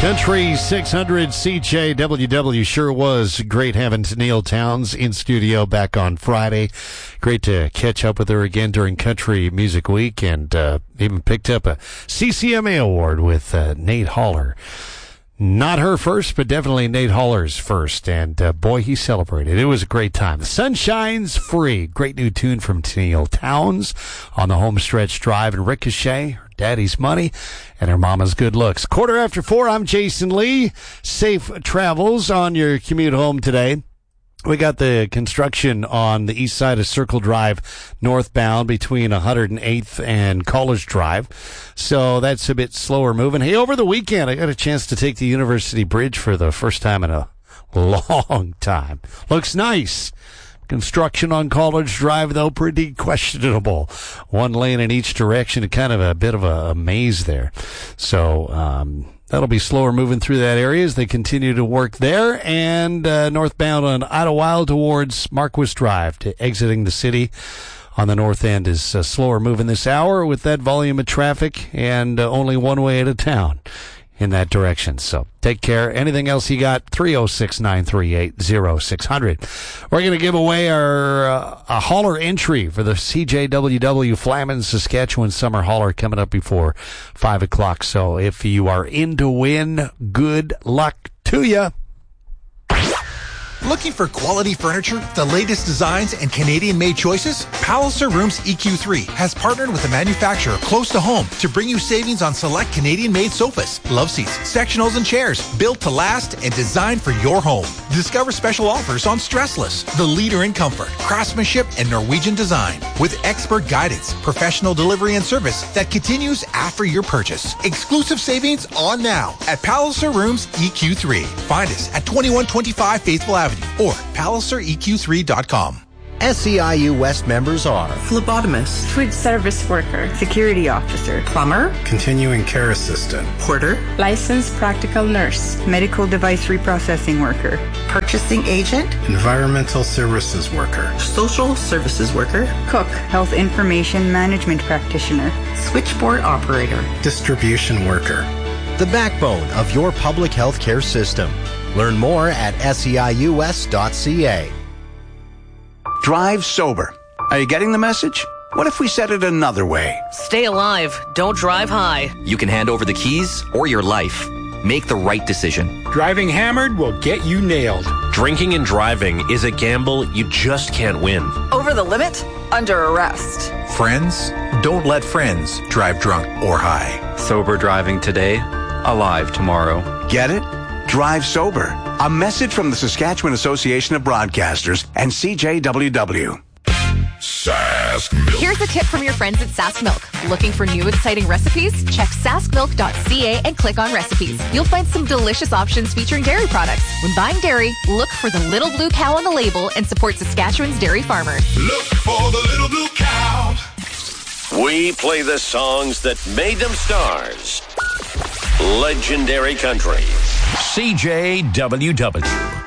Country 600 CJWW sure was great having Tenille Townes in studio back on Friday. Great to catch up with her again during Country Music Week, and even picked up a CCMA award with Nate Haller. Not her first, but definitely Nate Haller's first, and boy, he celebrated. It was a great time. The Sun Shines Free. Great new tune from Tenille Townes on the home stretch drive, and Ricochet, her daddy's money, and her mama's good looks. 4:15, I'm Jason Lee. Safe travels on your commute home today. We got the construction on the east side of Circle Drive northbound between 108th and College Drive. So that's a bit slower moving. Hey, over the weekend, I got a chance to take the University Bridge for the first time in a long time. Looks nice. Construction on College Drive, though, pretty questionable. One lane in each direction, kind of a bit of a maze there. So, that'll be slower moving through that area as they continue to work there. And northbound on Idlewild towards Marquis Drive to exiting the city on the north end is slower moving this hour with that volume of traffic and only one way out of town in that direction. So take care. Anything else you got? 306-938-0600. We're going to give away our a hauler entry for the CJWW Flamin Saskatchewan Summer Hauler coming up before 5 o'clock. So if you are in to win, good luck to you. Looking for quality furniture, the latest designs, and Canadian-made choices? Palliser Rooms EQ3 has partnered with a manufacturer close to home to bring you savings on select Canadian-made sofas, love seats, sectionals, and chairs built to last and designed for your home. Discover special offers on Stressless, the leader in comfort, craftsmanship, and Norwegian design. With expert guidance, professional delivery, and service that continues after your purchase. Exclusive savings on now at Palliser Rooms EQ3. Find us at 2125 Faithful Avenue or PalliserEQ3.com. SEIU West members are phlebotomist, food service worker, security officer, plumber, continuing care assistant, porter, licensed practical nurse, medical device reprocessing worker, purchasing agent, environmental services worker, social services worker, cook, health information management practitioner, switchboard operator, distribution worker. the backbone of your public health care system. Learn more at seius.ca. Drive sober. Are you getting the message? What if we said it another way? Stay alive. Don't drive high. You can hand over the keys or your life. Make the right decision. Driving hammered will get you nailed. Drinking and driving is a gamble you just can't win. Over the limit? Under arrest. Friends, don't let friends drive drunk or high. Sober driving today, alive tomorrow. Get it? Drive sober. A message from the Saskatchewan Association of Broadcasters and CJWW. Sask Milk. Here's a tip from your friends at Sask Milk. Looking for new exciting recipes? Check saskmilk.ca and click on recipes. You'll find some delicious options featuring dairy products. When buying dairy, look for the little blue cow on the label and support Saskatchewan's dairy farmers. Look for the little blue cow. We play the songs that made them stars. Legendary Country. CJWW.